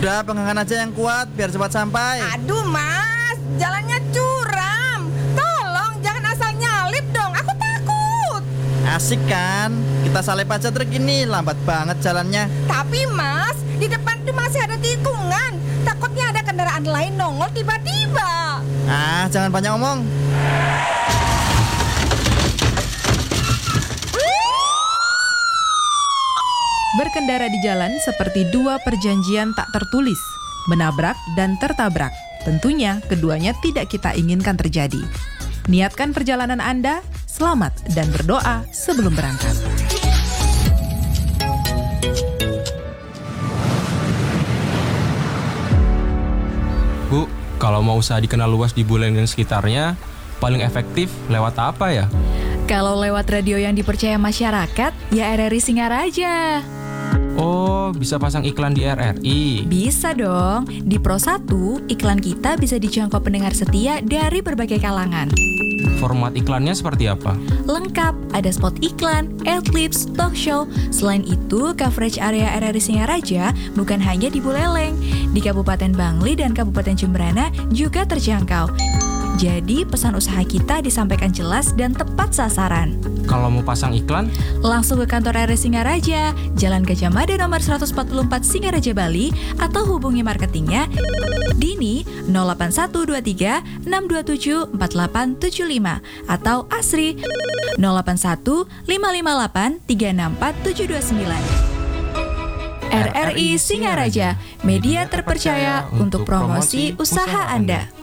Udah, penggangan aja yang kuat biar cepat sampai. Aduh mas, jalannya curam. Tolong jangan asal nyalip dong, aku takut. Asik kan? Kita salip aja truk ini, lambat banget jalannya. Tapi mas, di depan tuh masih ada tikungan. Takutnya ada kendaraan lain nongol tiba-tiba. Ah, jangan banyak omong. Berkendara di jalan seperti dua perjanjian tak tertulis, menabrak dan tertabrak. Tentunya keduanya tidak kita inginkan terjadi. Niatkan perjalanan Anda, selamat dan berdoa sebelum berangkat. Bu, kalau mau usaha dikenal luas di Buleleng dan sekitarnya, paling efektif lewat apa ya? Kalau lewat radio yang dipercaya masyarakat, ya RRI Singaraja. Oh, bisa pasang iklan di RRI? Bisa dong. Di Pro 1, iklan kita bisa dijangkau pendengar setia dari berbagai kalangan. Format iklannya seperti apa? Lengkap, ada spot iklan, adlibs, talk show. Selain itu, coverage area RRI Singaraja bukan hanya di Buleleng. Di Kabupaten Bangli dan Kabupaten Jembrana juga terjangkau. Jadi, pesan usaha kita disampaikan jelas dan tepat sasaran. Kalau mau pasang iklan? Langsung ke kantor RRI Singaraja, Jalan Gajah Mada nomor 144 Singaraja, Bali, atau hubungi marketingnya Dini 08123 627 4875 atau Asri 081 558 364 729. RRI Singaraja, media terpercaya untuk promosi usaha Anda.